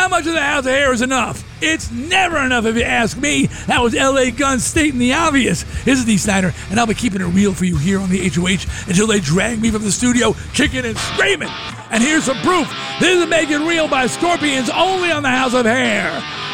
much of the House of Hair is enough? It's never enough if you ask me. That was LA Gun stating the obvious. This is D. Snyder, and I'll be keeping it real for you here on the HOH until they drag me from the studio kicking and screaming. And here's some proof. This is Make It Real by Scorpions only on the House of Hair.